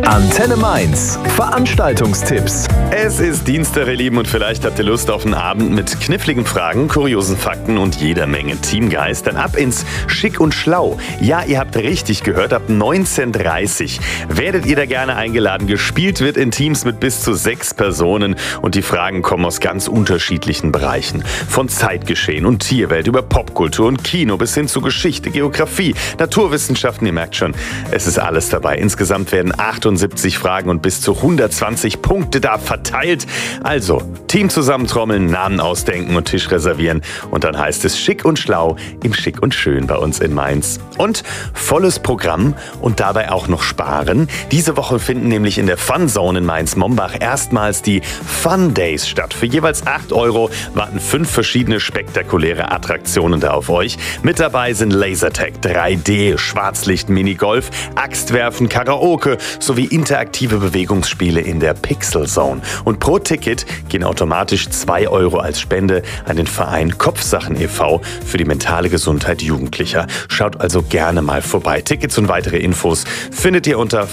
Antenne Mainz. Veranstaltungstipps. Es ist Dienstag, ihr Lieben, und vielleicht habt ihr Lust auf einen Abend mit kniffligen Fragen, kuriosen Fakten und jeder Menge Teamgeist. Dann ab ins Schick und Schlau. Ja, ihr habt richtig gehört, ab 19:30 werdet ihr da gerne eingeladen. Gespielt wird in Teams mit bis zu 6 Personen und die Fragen kommen aus ganz unterschiedlichen Bereichen. Von Zeitgeschehen und Tierwelt über Popkultur und Kino bis hin zu Geschichte, Geografie, Naturwissenschaften. Ihr merkt schon, es ist alles dabei. Insgesamt werden 78 Fragen und bis zu 120 Punkte da verteilt. Also, Team zusammentrommeln, Namen ausdenken und Tisch reservieren. Und dann heißt es Schick und Schlau im Schick und Schön bei uns in Mainz. Und volles Programm und dabei auch noch sparen. Diese Woche finden nämlich in der Fun Zone in Mainz-Mombach erstmals die Fun Days statt. Für jeweils 8 € warten 5 verschiedene spektakuläre Attraktionen da auf euch. Mit dabei sind Lasertag, 3D, Schwarzlicht, Minigolf, Axtwerfen, Karaoke sowie interaktive Bewegungsspiele in der Pixel Zone. Und pro Ticket gehen automatisch 2 € als Spende an den Verein Kopfsachen e.V. für die mentale Gesundheit Jugendlicher. Schaut also gerne mal vorbei. Tickets und weitere Infos findet ihr unter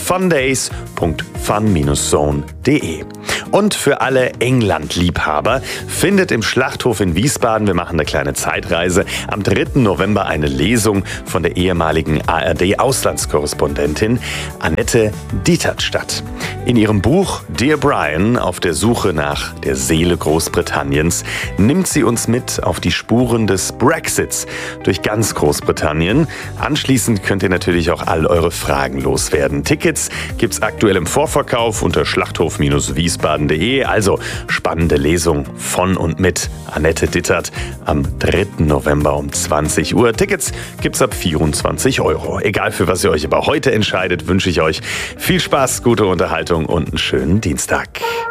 fundays.fun-zone.de. Und für alle England-Liebhaber findet im Schlachthof in Wiesbaden, wir machen eine kleine Zeitreise, am 3. November eine Lesung von der ehemaligen ARD-Auslandskorrespondentin Annette Dietert statt. In ihrem Buch Dear Brian, auf der Suche nach der Seele Großbritanniens, nimmt sie uns mit auf die Spuren des Brexits durch ganz Großbritannien. Anschließend könnt ihr natürlich auch all eure Fragen loswerden. Tickets gibt's aktuell im Vorverkauf unter schlachthof-wiesbaden.de. Also spannende Lesung von und mit Annette Dietert am 3. November um 20 Uhr. Tickets gibt's ab 24 €. Egal für was ihr euch aber heute entscheidet, wünsche ich euch viel Spaß, gute Unterhaltung und einen schönen Dienstag.